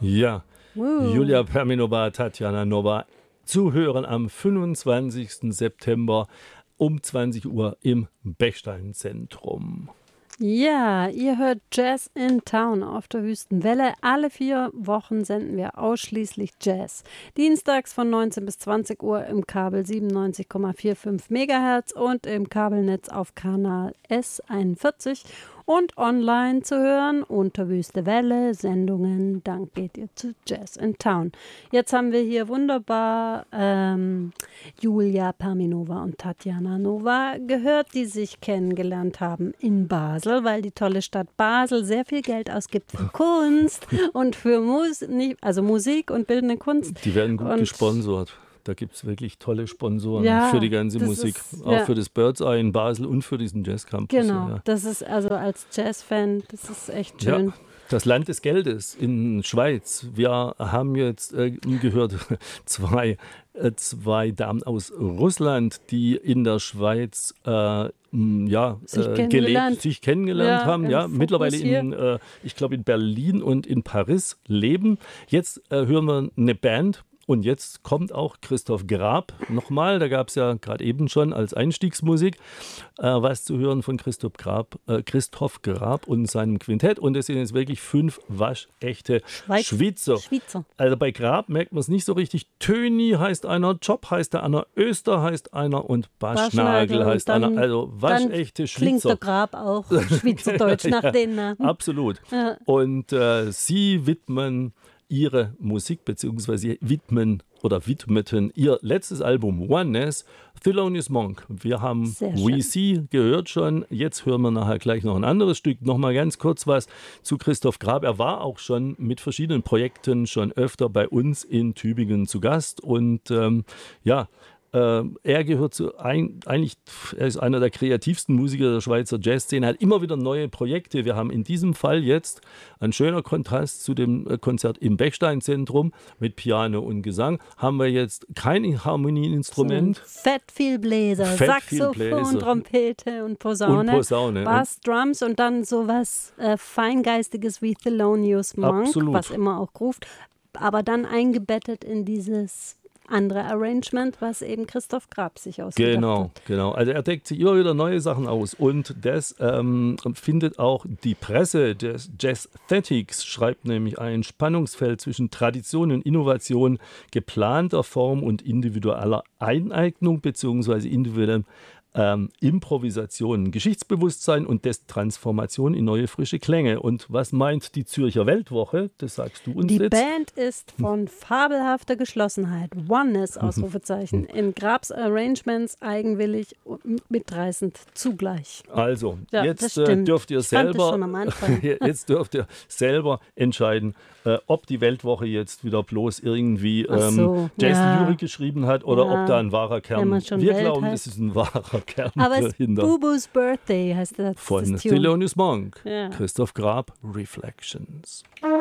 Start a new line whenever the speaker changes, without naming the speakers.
Ja,
Wow.
Julia Perminova, Tatjana Nova, zu hören am 25. September um 20 Uhr im Bechstein-Zentrum.
Ja, ihr hört Jazz in Town auf der Wüstenwelle. Alle 4 Wochen senden wir ausschließlich Jazz. Dienstags von 19 bis 20 Uhr im Kabel 97,45 MHz und im Kabelnetz auf Kanal S41 und online zu hören unter Wüstewelle Sendungen. Dann geht ihr zu Jazz in Town. Jetzt haben wir hier wunderbar Julia Perminova und Tatjana Nova gehört, die sich kennengelernt haben in Basel, weil die tolle Stadt Basel sehr viel Geld ausgibt für Kunst und für Musik und bildende Kunst.
Die werden gut gesponsert. Da gibt es wirklich tolle Sponsoren für die ganze Musik. Auch für das Bird's Eye in Basel und für diesen Jazz-Campus.
Genau,
Ja.
das ist also als Jazz-Fan, das ist echt schön.
Ja. Das Land des Geldes in Schweiz. Wir haben jetzt gehört, zwei Damen aus Russland, die in der Schweiz sich kennengelernt haben. Ja, mittlerweile ich glaube in Berlin und in Paris leben. Jetzt hören wir eine Band. Und jetzt kommt auch Christoph Grab nochmal. Da gab es ja gerade eben schon als Einstiegsmusik was zu hören von Christoph Grab und seinem Quintett. Und es sind jetzt wirklich 5 waschechte Schweizer. Also bei Grab merkt man es nicht so richtig. Töni heißt einer, Job heißt der einer, Öster heißt einer und Baschnagel heißt einer. Also waschechte Schweizer.
Klingt der Grab auch Schweizerdeutsch nach denen.
Absolut. Ja. Und sie widmen ihre Musik beziehungsweise widmeten ihr letztes Album Oneness, Thelonious Monk. Wir haben We See gehört schon, jetzt hören wir nachher gleich noch ein anderes Stück. Nochmal ganz kurz was zu Christoph Grab. Er war auch schon mit verschiedenen Projekten schon öfter bei uns in Tübingen zu Gast und er gehört er ist einer der kreativsten Musiker der Schweizer Jazzszene, hat immer wieder neue Projekte. Wir haben in diesem Fall jetzt ein schöner Kontrast zu dem Konzert im Bechstein-Zentrum mit Piano und Gesang. Haben wir jetzt kein Harmonieinstrument.
Fett viel Bläser, Saxophon, Trompete und Posaune. Bass, Drums und dann sowas Feingeistiges wie Thelonious Monk, was immer auch ruft, aber dann eingebettet in dieses andere Arrangement, was eben Christoph Grab sich ausgedacht hat.
Genau. Also er deckt sich immer wieder neue Sachen aus und das findet auch die Presse des Jazzthetics, schreibt nämlich ein Spannungsfeld zwischen Tradition und Innovation, geplanter Form und individueller Eineignung bzw. individuellem Improvisation, Geschichtsbewusstsein und Transformation in neue, frische Klänge. Und was meint die Zürcher Weltwoche? Das sagst du uns
jetzt.
Die
Band ist von fabelhafter Geschlossenheit, Oneness, Ausrufezeichen, in Grabs Arrangements eigenwillig und mitreißend zugleich.
Also, jetzt dürft ihr selber entscheiden, ob die Weltwoche jetzt wieder bloß irgendwie Jazz-Lyrik geschrieben hat oder ob da ein wahrer Kern. Wir glauben, es ist ein wahrer Kern.
Aber es ist Bubu's Birthday, heißt das.
Von Thelonious Monk. Christoph Grab, Reflections.